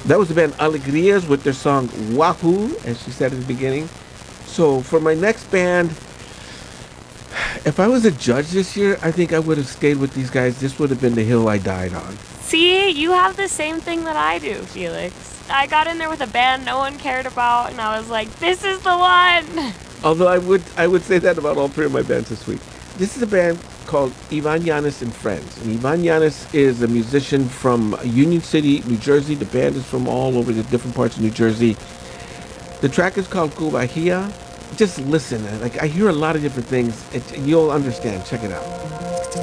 That was the band Alegrias with their song Wahoo, as she said at the beginning. So for my next band, if I was a judge this year, I think I would have stayed with these guys. This would have been the hill I died on. See, you have the same thing that I do, Felix. I got in there with a band no one cared about, and I was like, this is the one! Although I would say that about all three of my bands this week. This is a band called Ivan Yanis and Friends. And Ivan Yanis is a musician from Union City, New Jersey. The band is from all over the different parts of New Jersey. The track is called Cubahia. Just listen. Like I hear a lot of different things. You'll understand. Check it out.